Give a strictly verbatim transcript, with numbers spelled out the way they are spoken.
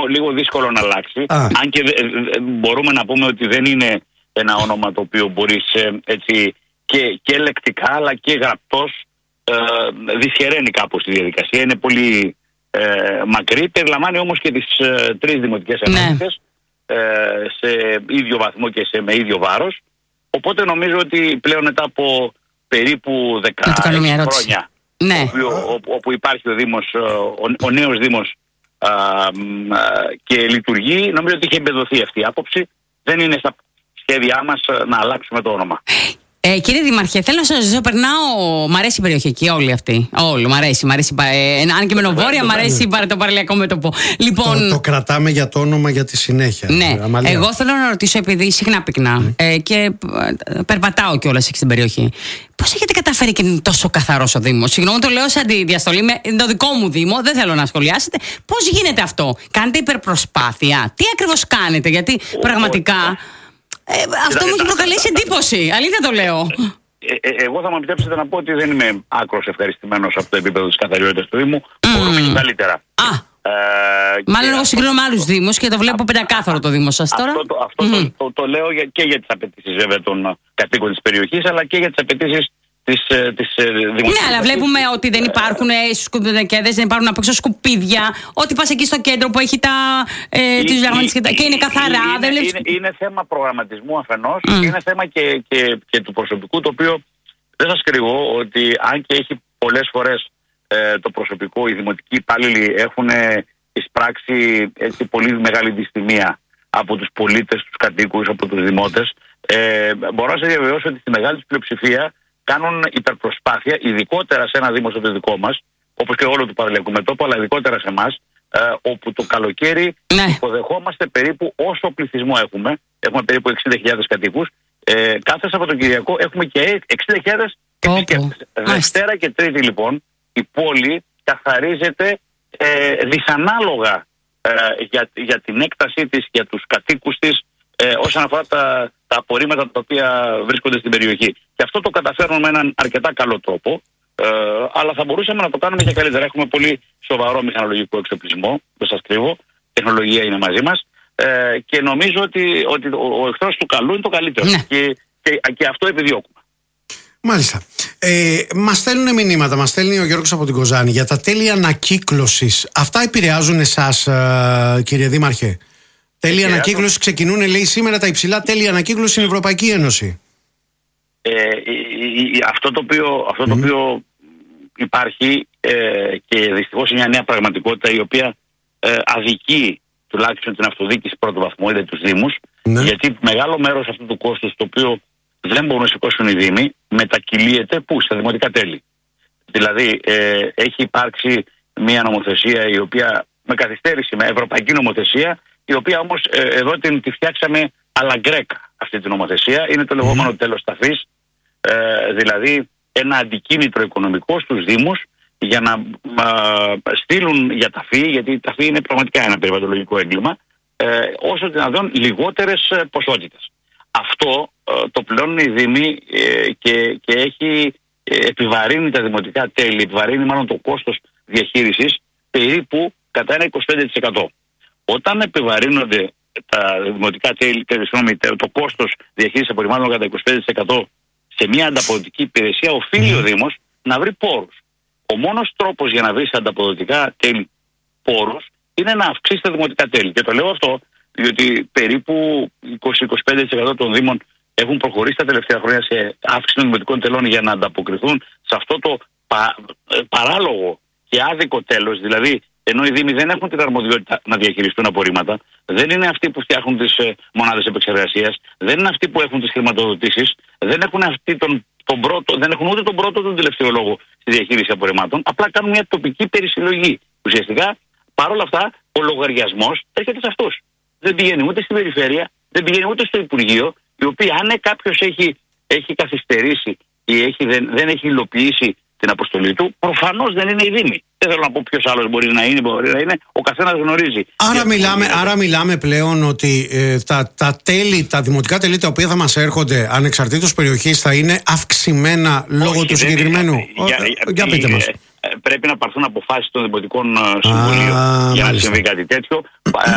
λίγο δύσκολο να αλλάξει. Α. Αν και ε, μπορούμε να πούμε ότι δεν είναι ένα όνομα το οποίο μπορεί έτσι και, και λεκτικά αλλά και γραπτός ε, δυσχεραίνει κάπως τη διαδικασία. Είναι πολύ ε, μακρύ, περιλαμβάνει όμως και τις ε, τρεις δημοτικές ενότητες ναι. ε, σε ίδιο βαθμό και σε, με ίδιο βάρος. Οπότε νομίζω ότι πλέον μετά από περίπου δεκαέξι χρόνια ναι. όπου, όπου, όπου υπάρχει ο Δήμος, ο, ο νέος Δήμος α, α, και λειτουργεί, νομίζω ότι είχε εμπεδοθεί αυτή η άποψη. Δεν είναι στα σχέδιά μας να αλλάξουμε το όνομα. Ε, κύριε Δήμαρχε, θέλω να σας ζητήσω, περνάω, μ' αρέσει η περιοχή εκεί, όλη αυτή. Όλη, μ' αρέσει, μ' αρέσει. Ε, αν και με Νοβόρια, μ' αρέσει το παραλιακό μέτωπο. Λοιπόν, το, το κρατάμε για το όνομα για τη συνέχεια. Ναι, Αμαλία. Εγώ θέλω να ρωτήσω, επειδή συχνά πυκνά mm. ε, και ε, περπατάω κιόλας εκεί στην περιοχή. Πώς έχετε καταφέρει και είναι τόσο καθαρός ο Δήμος? Συγγνώμη, το λέω σε αντιδιαστολή με το δικό μου Δήμο, δεν θέλω να σχολιάσετε. Πώς γίνεται αυτό? Κάνετε υπερπροσπάθεια? Τι ακριβώς κάνετε? Γιατί oh, πραγματικά. Oh. Ε, αυτό μου έχει προκαλέσει εντύπωση. Αλήθεια το λέω. Ε, ε, εγώ θα μου επιτρέψετε να πω ότι δεν είμαι άκρος ευχαριστημένος από το επίπεδο της καθαριότητας του Δήμου. Mm. Μπορούμε και καλύτερα. Α, ε, μάλλον εγώ συγκρίνω με άλλους Δήμους και το βλέπω πεντακάθαρο το Δήμο σας τώρα. Αυτό, το, αυτό mm. το, το, το λέω για, και για τις απαιτήσεις βέβαια των κατοίκων της περιοχής, αλλά και για τις απαιτήσεις της, της δημοσίας. Ναι, αλλά βλέπουμε ότι δεν υπάρχουν σκουπιδεκέδες, δεν υπάρχουν απ' έξω σκουπίδια. Ότι πας εκεί στο κέντρο που έχει τα ε, τις διαγραμματικές και, και είναι καθαρά. Είναι, δεν είναι, είναι θέμα προγραμματισμού αφενός, mm. είναι θέμα και, και, και του προσωπικού, το οποίο δεν σας κρύβω ότι αν και έχει πολλές φορές ε, το προσωπικό, οι δημοτικοί υπάλληλοι έχουν εισπράξει έτσι πολύ μεγάλη δυστημία από τους πολίτες, τους κατοίκους, από τους δημότες. Ε, μπορώ να σας διαβεβαιώσω ότι στη μεγάλη πλειοψηφία κάνουν υπερπροσπάθεια, ειδικότερα σε ένα Δήμο το δικό μας, όπως και όλο του παραλιακού μετώπου, αλλά ειδικότερα σε εμάς, ε, όπου το καλοκαίρι ναι. υποδεχόμαστε περίπου όσο πληθυσμό έχουμε, έχουμε περίπου εξήντα χιλιάδες κατοίκους, ε, κάθε Σαββατοκυριακό έχουμε και εξήντα χιλιάδες επισκέπτες. Δευτέρα και Τρίτη λοιπόν η πόλη καθαρίζεται ε, δυσανάλογα ε, για, για την έκτασή της, για τους κατοίκους της, ε, όσον αφορά τα, τα απορρίμματα τα οποία βρίσκονται στην περιοχή. Και αυτό το καταφέρνουμε με έναν αρκετά καλό τρόπο, ε, αλλά θα μπορούσαμε να το κάνουμε και καλύτερα. Έχουμε πολύ σοβαρό μηχανολογικό εξοπλισμό, δεν σας κρύβω, τεχνολογία είναι μαζί μας, ε, και νομίζω ότι, ότι ο, ο εχθρός του καλού είναι το καλύτερο. Ναι. Και, και, και αυτό επιδιώκουμε. Μάλιστα. Ε, μας στέλνουν μηνύματα, μας στέλνει ο Γιώργος από την Κοζάνη για τα τέλη ανακύκλωσης. Αυτά επηρεάζουν εσάς, ε, κύριε Δήμαρχε? Τέλη ανακύκλωση ξεκινούν, λέει, σήμερα τα υψηλά τέλη ανακύκλωση στην Ευρωπαϊκή Ένωση. Ε, ε, ε, αυτό το οποίο, αυτό το mm. οποίο υπάρχει ε, και δυστυχώς είναι μια νέα πραγματικότητα η οποία ε, αδικεί τουλάχιστον την αυτοδιοίκηση πρώτου βαθμού, είτε τους Δήμους, mm. γιατί μεγάλο μέρος αυτού του κόστους το οποίο δεν μπορούν να σηκώσουν οι Δήμοι μετακυλίεται πού? Στα δημοτικά τέλη. Δηλαδή ε, έχει υπάρξει μια νομοθεσία η οποία με καθυστέρηση, με ευρωπαϊκή νομοθεσία, η οποία όμως ε, εδώ την τη φτιάξαμε αλαγκρέκα αυτή την νομοθεσία. Είναι το λεγόμενο mm. τέλος ταφής, ε, δηλαδή ένα αντικίνητρο οικονομικό στους Δήμους για να ε, στείλουν για ταφή, γιατί η ταφή είναι πραγματικά ένα περιβαλλοντολογικό έγκλημα, ε, όσο δυνατόν λιγότερες ε, ποσότητες. Αυτό ε, το πληρώνουν οι Δήμοι ε, και, και έχει ε, επιβαρύνει τα δημοτικά τέλη, επιβαρύνει μάλλον το κόστος διαχείρισης περίπου κατά ένα είκοσι πέντε τοις εκατό. Όταν επιβαρύνονται τα δημοτικά τέλη, το κόστος διαχείρισης απορριμμάτων κατά είκοσι πέντε τοις εκατό σε μια ανταποδοτική υπηρεσία, οφείλει ο Δήμος να βρει πόρους. Ο μόνος τρόπος για να βρει σε ανταποδοτικά τέλη πόρους είναι να αυξήσει τα δημοτικά τέλη. Και το λέω αυτό διότι περίπου είκοσι με είκοσι πέντε τοις εκατό των Δήμων έχουν προχωρήσει τα τελευταία χρόνια σε αύξηση των δημοτικών τελών για να ανταποκριθούν σε αυτό το πα, παράλογο και άδικο τέλος. Δηλαδή, ενώ οι Δήμοι δεν έχουν την αρμοδιότητα να διαχειριστούν απορρίμματα, δεν είναι αυτοί που φτιάχνουν τις ε, μονάδες επεξεργασίας, δεν είναι αυτοί που έχουν τις χρηματοδοτήσεις, δεν έχουν, αυτοί τον, τον πρώτο, δεν έχουν ούτε τον πρώτο τον τελευταίο λόγο στη διαχείριση απορριμμάτων, απλά κάνουν μια τοπική περισυλλογή. Ουσιαστικά, παρόλα αυτά, ο λογαριασμός έρχεται σε αυτούς. Δεν πηγαίνει ούτε στην περιφέρεια, δεν πηγαίνει ούτε στο Υπουργείο, οι οποίοι αν κάποιος έχει, έχει καθυστερήσει ή έχει, δεν, δεν έχει υλοποιήσει την αποστολή του, προφανώς δεν είναι οι Δήμοι. Δεν θέλω να πω ποιος άλλος μπορεί να είναι, μπορεί να είναι, ο καθένας γνωρίζει. Άρα, μιλάμε, άρα μιλάμε πλέον ότι ε, τα, τα τέλη, τα δημοτικά τέλη τα οποία θα μας έρχονται ανεξαρτήτως περιοχής θα είναι αυξημένα λόγω Όχι, του συγκεκριμένου. Είναι, ο, για, για πείτε μας. Πρέπει να πάρθουν αποφάσεις των δημοτικών συμβουλίων για να συμβεί κάτι τέτοιο.